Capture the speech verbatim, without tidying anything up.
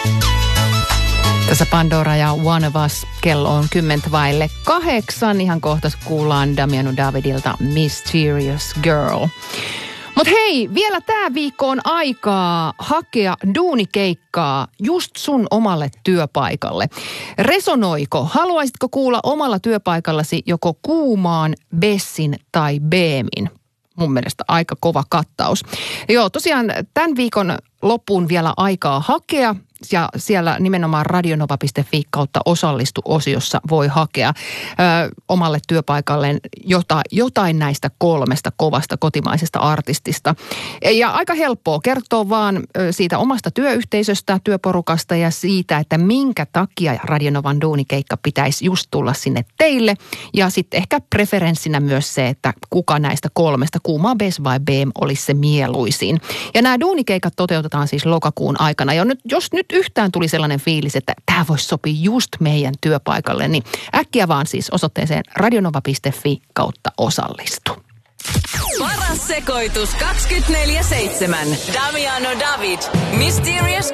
Tässä Pandora ja One of Us. Kello on kymmentä vaille kahdeksan. Ihan kohta kuullaan Damiano Davidilta Mysterious Girl. Mutta hei, vielä tämä viikko on aikaa hakea duunikeikkaa just sun omalle työpaikalle. Resonoiko? Haluaisitko kuulla omalla työpaikallasi joko kuumaan, bessin tai beemin? Mun mielestä aika kova kattaus. Joo, tosiaan tämän viikon loppuun vielä aikaa hakea. Ja siellä nimenomaan radionova piste fi kautta osallistu-osiossa voi hakea ö, omalle työpaikalleen jotain, jotain näistä kolmesta kovasta kotimaisesta artistista. Ja aika helppoa kertoa vaan ö, siitä omasta työyhteisöstä, työporukasta ja siitä, että minkä takia Radionovan duunikeikka pitäisi just tulla sinne teille. Ja sitten ehkä preferenssinä myös se, että kuka näistä kolmesta, kuumaa, bes vai beem, olisi se mieluisin. Ja nämä duunikeikat toteutetaan siis lokakuun aikana. Ja nyt, jos nyt yhtään tuli sellainen fiilis, että tämä voisi sopia just meidän työpaikalle, niin äkkiä vaan siis osoitteeseen radionova piste fi kautta osallistu. Paras sekoitus kaksikymmentäneljä seitsemän. Damiano David, Mysterious